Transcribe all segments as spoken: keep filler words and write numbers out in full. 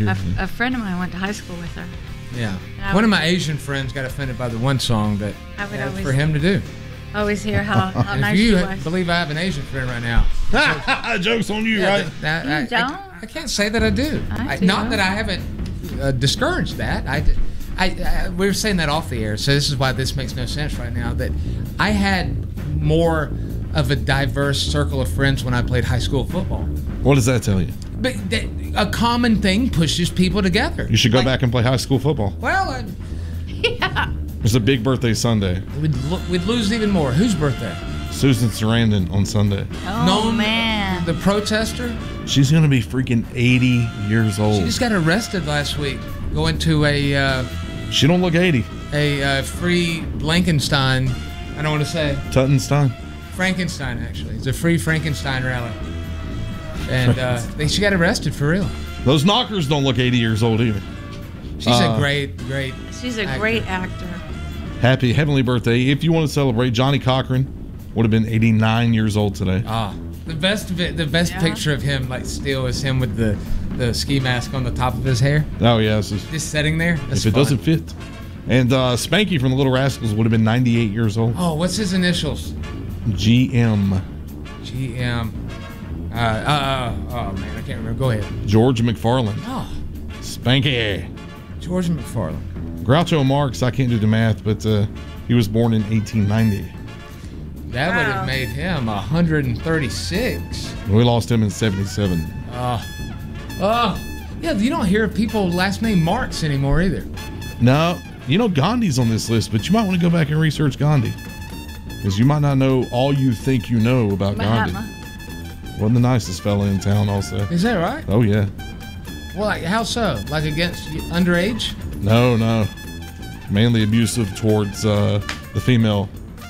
here. A, a friend of mine went to high school with her. Yeah. One of my Asian friends got offended by the one song that I would uh, always, for him to do. Always hear how, how nice if you she was. believe I have an Asian friend right now. Joke's on you, yeah, right? That, that, You I, don't? I, I can't say that I do. I I, do. Not that I haven't uh, discouraged that. I, I, I, we were saying that off the air, so this is why this makes no sense right now. That I had more of a diverse circle of friends when I played high school football. What does that tell you? But that, a common thing pushes people together. You should go Like, back and play high school football. Well, I, Yeah. It's a big birthday Sunday. we'd, lo- we'd lose even more. Whose birthday? Susan Sarandon on Sunday. Oh, Known man. the protester. She's going to be freaking eighty years old. She just got arrested last week going to a uh, She don't look eighty. a uh, free Blankenstein. I don't want to say Tuttenstein. Frankenstein. Actually, it's a free Frankenstein rally, and uh, they, she got arrested for real. Those knockers don't look eighty years old either. She's Uh, a great, great. She's a actor. great actor. Happy heavenly birthday. If you want to celebrate, Johnny Cochran would have been eighty-nine years old today. Ah, the best of it, the best Yeah. picture of him, like still, is him with the the ski mask on the top of his hair, Oh, yeah. This is, just sitting there. That's if it fun. doesn't fit. And uh, Spanky from the Little Rascals would have been ninety-eight years old. Oh, what's his initials? G M. G M. Uh, uh, oh man, I can't remember. Go ahead. George McFarlane. Oh, Spanky. George McFarlane. Groucho Marx, I can't do the math, but uh, he was born in eighteen ninety. That would Wow. have made him one hundred thirty-six. We lost him in seventy-seven. Oh, oh, yeah. You don't hear people last name Marx anymore either. No, you know Gandhi's on this list, but you might want to go back and research Gandhi. Because you might not know all you think you know about Gandhi. Mahatma. Wasn't the nicest fella in town, I'll say. Is that right? Oh, yeah. Well, like how so? Like against underage? No, no. Mainly abusive towards uh, the female.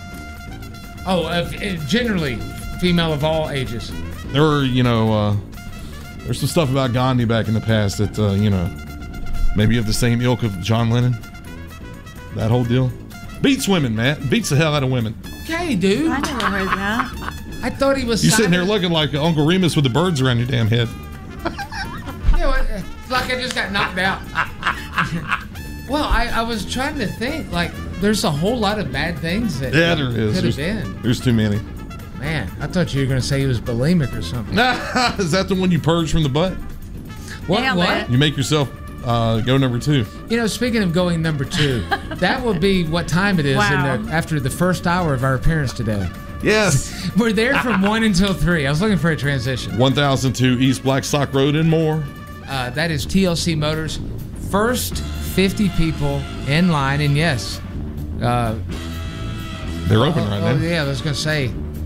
Oh, uh, generally female of all ages. There were, you know, uh, there's some stuff about Gandhi back in the past that, uh, you know, maybe of the same ilk of John Lennon. That whole deal. Beats women, Matt. Beats the hell out of women. Okay, dude. I never heard that. I thought he was. You sitting there Simon- looking like Uncle Remus with the birds around your damn head. You know, it's like I just got knocked out. Well, I, I was trying to think. Like, there's a whole lot of bad things that Yeah, there is. could have There's, been. there's too many. Man, I thought you were going to say he was bulimic or something. Is that the one you purge from the butt? What? Nailed What? it. You make yourself uh, go number two. You know, speaking of going number two, that will be what time it is Wow. in the, after the first hour of our appearance today. Yes. We're there from one until three. I was looking for a transition. one thousand two East Black Sock Road and more. Uh, that is T L C Motors. First fifty people in line, and yes, uh, They're open oh, right oh, now. yeah, I was going to say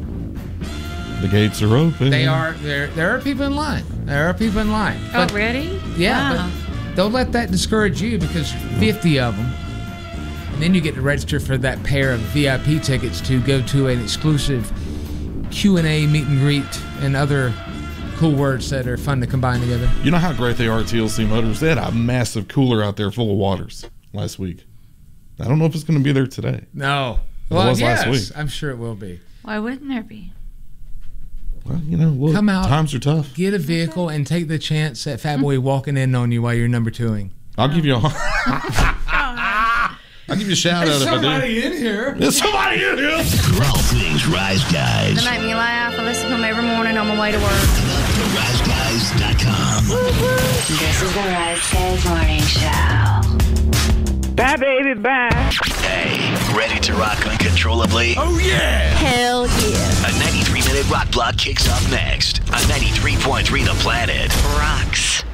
The gates are open. they are. There, there are people in line. There are people in line. But- Already? Yeah, Wow. but don't let that discourage you because fifty of them. And then you get to register for that pair of V I P tickets to go to an exclusive Q and A meet and greet and other cool words that are fun to combine together. You know how great they are at T L C Motors? They had a massive cooler out there full of waters last week. I don't know if it's going to be there today. No. It Well, was yes, last week. I'm sure it will be. Why wouldn't there be? Well, you know, look, Come out. times are tough. Get a vehicle and take the chance at Fat Boy walking in on you while you're number twoing. I'll give you a I'll give you a shout out if I do. in here. There's somebody in here. For all things Rise Guys. They make me laugh. I listen to them every morning on my way to work. The rise guys dot com. This is the Rise Guys Morning Show. Bye, baby, bye. Hey, ready to rock uncontrollably? Oh, yeah! Hell yeah. A ninety-three minute rock block kicks off next on ninety-three point three The Planet. Rocks.